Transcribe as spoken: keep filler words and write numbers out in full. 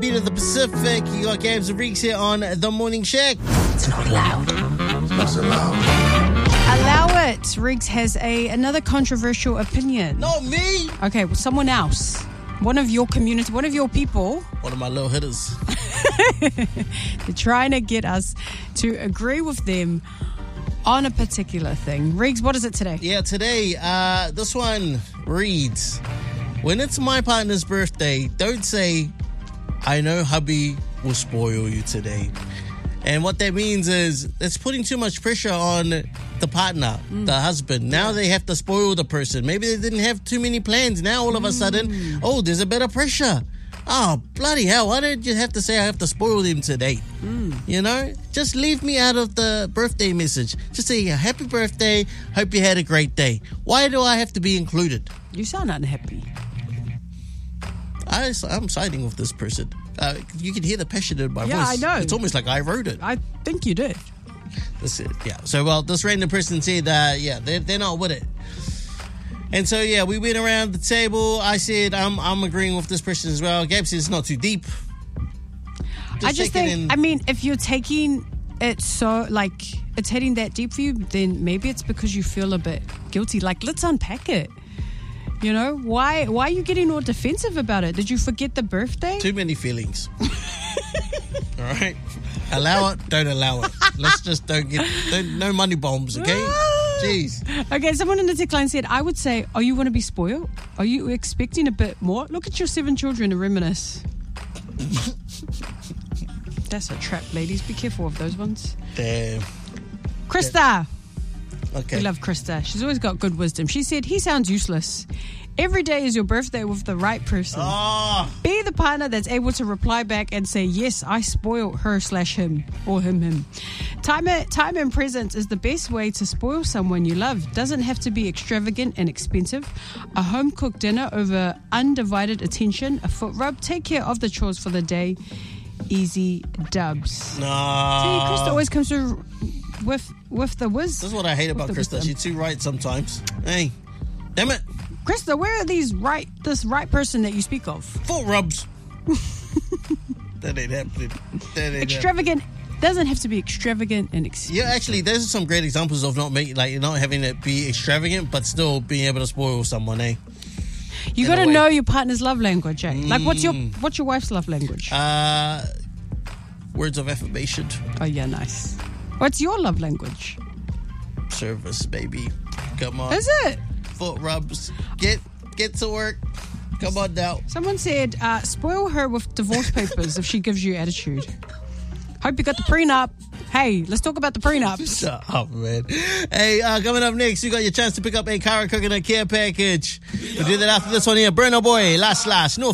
Beat of the Pacific. You got Gabs and Reeks here on The Morning Shack. It's not loud. It's not so loud. Allow it. Riggs has a another controversial opinion. Not me. Okay, well, someone else. One of your community, one of your people. One of my little hitters. They're trying to get us to agree with them on a particular thing. Riggs, what is it today? Yeah, today, uh, this one reads, when it's my partner's birthday, don't say, I know hubby will spoil you today. And what that means is it's putting too much pressure on the partner, mm. the husband. Now yeah. they have to spoil the person. Maybe they didn't have too many plans. Now all of a mm. sudden, oh, there's a bit of pressure. Oh, bloody hell, why did you have to say I have to spoil them today? Mm. You know, just leave me out of the birthday message. Just say, happy birthday, hope you had a great day. Why do I have to be included? You sound unhappy. I, I'm siding with this person. Uh, you can hear the passion in my yeah, voice. Yeah, I know. It's almost like I wrote it. I think you did. That's it, yeah. So, well, this random person said, uh, yeah, they're, they're not with it. And so, yeah, we went around the table. I said, I'm I'm agreeing with this person as well. Gab said it's not too deep. Just I just think, in- I mean, if you're taking it so, like, it's hitting that deep for you, then maybe it's because you feel a bit guilty. Like, let's unpack it. You know, why why are you getting all defensive about it? Did you forget the birthday? Too many feelings. All right. Allow it, don't allow it. Let's just don't get, don't, no money bombs, okay? Jeez. Okay, someone in the tech line said, I would say, oh, you want to be spoiled? Are you expecting a bit more? Look at your seven children and reminisce. That's a trap, ladies. Be careful of those ones. Damn. Krista. Okay. We love Krista. She's always got good wisdom. She said, he sounds useless. Every day is your birthday with the right person. Oh. Be the partner that's able to reply back and say, yes, I spoiled her slash him or him, him. Time, time and presence is the best way to spoil someone you love. Doesn't have to be extravagant and expensive. A home-cooked dinner over undivided attention, a foot rub, take care of the chores for the day. Easy dubs. No. See, Krista always comes through with, with the whiz. This is what I hate about Krista. Wisdom. She's too right sometimes. Hey, damn it. Krista, where are these right, this right person that you speak of? Foot rubs. That ain't happening. That ain't extravagant. Happening. Doesn't have to be extravagant and expensive. Yeah, actually, there's some great examples of not making, like, not having it be extravagant, but still being able to spoil someone, eh? You got to know your partner's love language, eh? Mm. Like, what's your what's your wife's love language? Uh, words of affirmation. Oh, yeah, nice. What's your love language? Service, baby. Come on. Is it? Foot rubs. Get get to work. Come on now. Someone said, uh, spoil her with divorce papers if she gives you attitude. Hope you got the prenup. Hey, let's talk about the prenup. Shut up, man. Hey, uh, coming up next, you got your chance to pick up a Kara Coconut Care Package. We'll do that after this one here. Burna Boy, Last Last. No